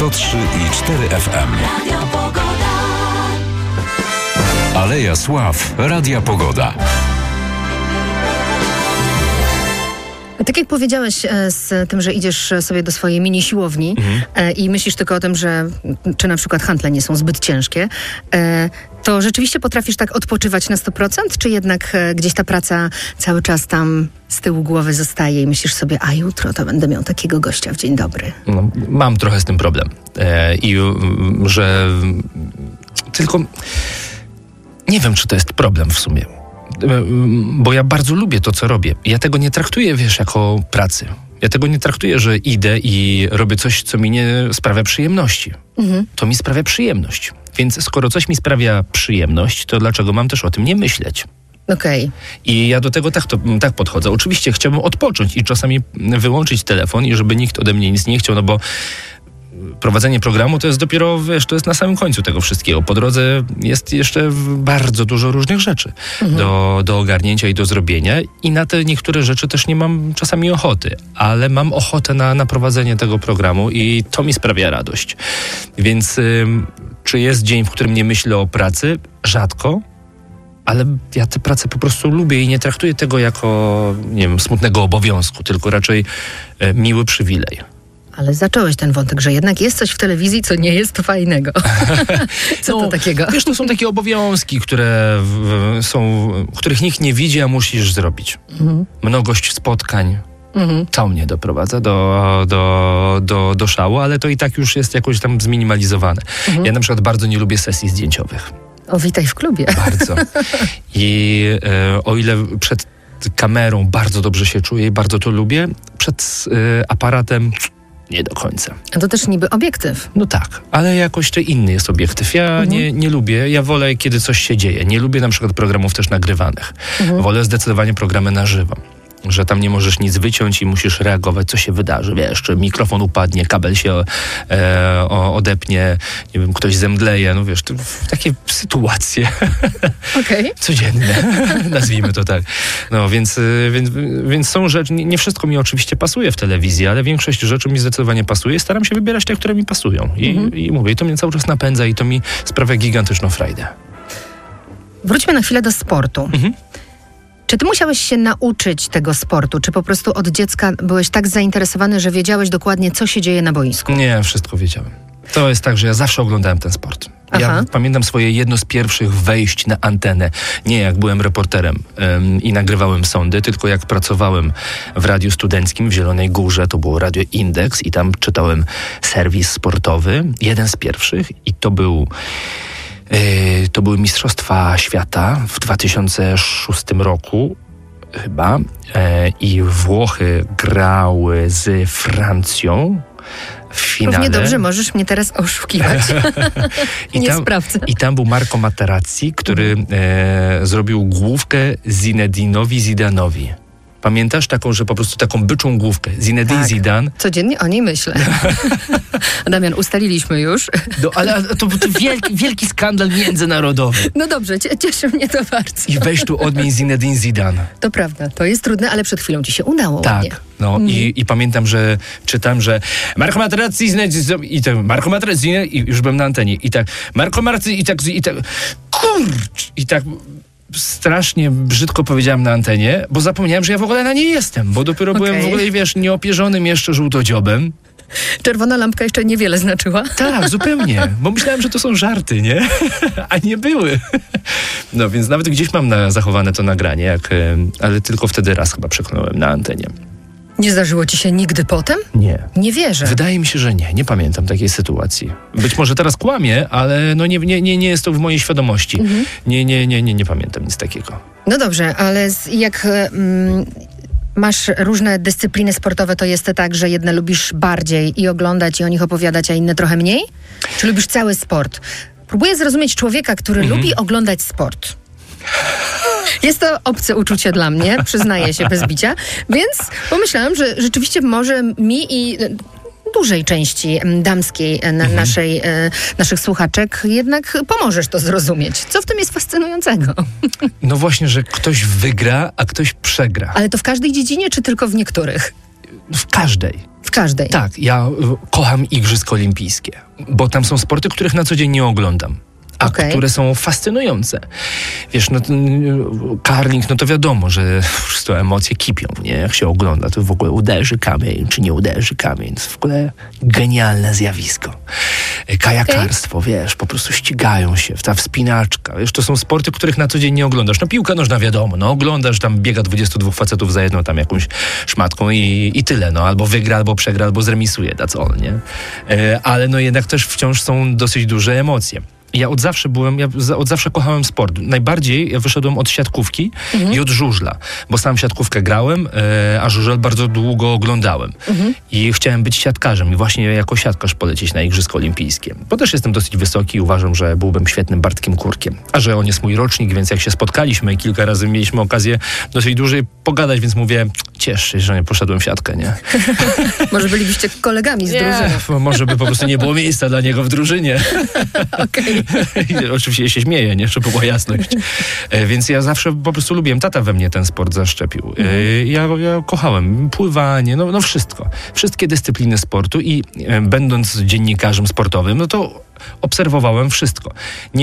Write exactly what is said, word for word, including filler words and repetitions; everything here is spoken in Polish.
sto trzy i cztery F M. Aleja Sław, Radia Pogoda. Tak jak powiedziałeś z tym, że idziesz sobie do swojej mini siłowni mhm. i myślisz tylko o tym, że czy na przykład hantle nie są zbyt ciężkie, to rzeczywiście potrafisz tak odpoczywać na sto procent, czy jednak gdzieś ta praca cały czas tam z tyłu głowy zostaje i myślisz sobie, a jutro to będę miał takiego gościa w dzień dobry? No, mam trochę z tym problem. E, I że tylko nie wiem, czy to jest problem w sumie. Bo ja bardzo lubię to, co robię. Ja tego nie traktuję, wiesz, jako pracy. Ja tego nie traktuję, że idę i robię coś, co mi nie sprawia przyjemności. Mhm. To mi sprawia przyjemność. Więc skoro coś mi sprawia przyjemność, to dlaczego mam też o tym nie myśleć? Okej. Okay. I ja do tego tak, to, tak podchodzę. Oczywiście chciałbym odpocząć i czasami wyłączyć telefon i żeby nikt ode mnie nic nie chciał, no bo prowadzenie programu to jest dopiero, wiesz, to jest na samym końcu tego wszystkiego. Po drodze jest jeszcze bardzo dużo różnych rzeczy mhm. do, do ogarnięcia i do zrobienia i na te niektóre rzeczy też nie mam czasami ochoty, ale mam ochotę na, na prowadzenie tego programu i to mi sprawia radość. Więc ym, czy jest dzień, w którym nie myślę o pracy? Rzadko. Ale ja tę pracę po prostu lubię i nie traktuję tego jako, nie wiem, smutnego obowiązku, tylko raczej e, miły przywilej. Ale zacząłeś ten wątek, że jednak jest coś w telewizji, co nie jest fajnego. Co no, to takiego? Wiesz, to są takie obowiązki, które w, są, których nikt nie widzi, a musisz zrobić. Mhm. Mnogość spotkań. Mhm. To mnie doprowadza do, do, do, do szału, ale to i tak już jest jakoś tam zminimalizowane. Mhm. Ja na przykład bardzo nie lubię sesji zdjęciowych. O, witaj w klubie. Bardzo. I e, o ile przed kamerą bardzo dobrze się czuję i bardzo to lubię, przed e, aparatem nie do końca. A to też niby obiektyw. No tak, ale jakoś to inny jest obiektyw. Ja mhm. nie, nie lubię, ja wolę, kiedy coś się dzieje. Nie lubię na przykład programów też nagrywanych. Mhm. Wolę zdecydowanie programy na żywo. Że tam nie możesz nic wyciąć i musisz reagować, co się wydarzy. Wiesz, czy mikrofon upadnie, kabel się e, odepnie, nie wiem, ktoś zemdleje. No wiesz, to, takie sytuacje okay. codzienne, nazwijmy to tak. No więc, więc, więc są rzeczy, nie wszystko mi oczywiście pasuje w telewizji, ale większość rzeczy mi zdecydowanie pasuje. Staram się wybierać te, które mi pasują. I, mhm. i mówię, i to mnie cały czas napędza i to mi sprawia gigantyczną frajdę. Wróćmy na chwilę do sportu. Mhm. Czy ty musiałeś się nauczyć tego sportu? Czy po prostu od dziecka byłeś tak zainteresowany, że wiedziałeś dokładnie, co się dzieje na boisku? Nie, wszystko wiedziałem. To jest tak, że ja zawsze oglądałem ten sport. Aha. Ja pamiętam swoje jedno z pierwszych wejść na antenę. Nie jak byłem reporterem ym, i nagrywałem sądy, tylko jak pracowałem w radiu studenckim w Zielonej Górze. To było Radio Indeks i tam czytałem serwis sportowy. Jeden z pierwszych i to był... Yy, to były Mistrzostwa Świata w dwa tysiące szóstym roku chyba yy, i Włochy grały z Francją w finale. Równie dobrze możesz mnie teraz oszukiwać. I nie tam, sprawdzę. I tam był Marco Materazzi, który e, zrobił główkę Zinedinowi Zidanowi. Pamiętasz taką, że po prostu taką byczą główkę? Zinedine tak. Zidane. Codziennie o niej myślę. Damian, ustaliliśmy już. No, ale to był wielki, wielki skandal międzynarodowy. No dobrze, cieszy mnie to bardzo. I weź tu odmień Zinedine Zidane. To prawda, to jest trudne, ale przed chwilą ci się udało. Tak. Ładnie. No mm. i, i pamiętam, że czytam, że Marco Materazzi i tak Marco Materazzi i już byłem na antenie i tak Marco Materazzi i tak i tak kurcz i tak strasznie brzydko powiedziałem na antenie, bo zapomniałem, że ja w ogóle na niej jestem, bo dopiero okay. byłem w ogóle, wiesz, nieopierzonym jeszcze żółtodziobem. Czerwona lampka jeszcze niewiele znaczyła. Tak, zupełnie, bo myślałem, że to są żarty, nie? A nie były. No więc nawet gdzieś mam na, zachowane to nagranie, jak, ale tylko wtedy raz chyba przekonałem na antenie. Nie zdarzyło ci się nigdy potem? Nie. Nie wierzę. Wydaje mi się, że nie. Nie pamiętam takiej sytuacji. Być może teraz kłamię, ale no nie, nie, nie, nie jest to w mojej świadomości. Mhm. Nie, nie, nie, nie, nie pamiętam nic takiego. No dobrze, ale jak mm, masz różne dyscypliny sportowe, to jest to tak, że jedne lubisz bardziej i oglądać i o nich opowiadać, a inne trochę mniej? Czy lubisz cały sport? Próbuję zrozumieć człowieka, który mhm. lubi oglądać sport. Jest to obce uczucie dla mnie, przyznaję się bez bicia, więc pomyślałam, że rzeczywiście może mi i dużej części damskiej na mhm. naszej, e, naszych słuchaczek jednak pomożesz to zrozumieć. Co w tym jest fascynującego? No właśnie, że ktoś wygra, a ktoś przegra. Ale to w każdej dziedzinie, czy tylko w niektórych? W każdej. W każdej. Tak, ja y, kocham Igrzyska Olimpijskie, bo tam są sporty, których na co dzień nie oglądam. A Okay. które są fascynujące. Wiesz, no ten karling, no to wiadomo, że to emocje kipią, nie? Jak się ogląda, to w ogóle uderzy kamień, czy nie uderzy kamień. To jest w ogóle genialne zjawisko. Kajakarstwo, okay. wiesz, po prostu ścigają się, ta wspinaczka. Wiesz, to są sporty, których na co dzień nie oglądasz. No piłka nożna wiadomo, no oglądasz, tam biega dwudziestu dwóch facetów za jedną tam jakąś szmatką i, i tyle, no. Albo wygra, albo przegra, albo zremisuje, that's all, nie? E, ale no jednak też wciąż są dosyć duże emocje. Ja od zawsze byłem, ja od zawsze kochałem sport. Najbardziej ja wyszedłem od siatkówki mhm. i od żużla, bo sam siatkówkę grałem, e, a żużel bardzo długo oglądałem. Mhm. I chciałem być siatkarzem i właśnie jako siatkarz polecieć na Igrzyska Olimpijskie. Bo też jestem dosyć wysoki i uważam, że byłbym świetnym Bartkiem Kurkiem. A że on jest mój rocznik, więc jak się spotkaliśmy i kilka razy mieliśmy okazję dosyć dłużej pogadać, więc mówię, ciesz się, że nie poszedłem w siatkę, nie? Może bylibyście kolegami z drużyny. Nie, może by po prostu nie było miejsca dla niego w drużynie. Okej. Oczywiście się śmieję, nie? Żeby była jasność. E, więc ja zawsze po prostu lubiłem. Tata we mnie ten sport zaszczepił. E, ja, ja kochałem pływanie, no, no wszystko. Wszystkie dyscypliny sportu i e, będąc dziennikarzem sportowym, no to obserwowałem wszystko. Nie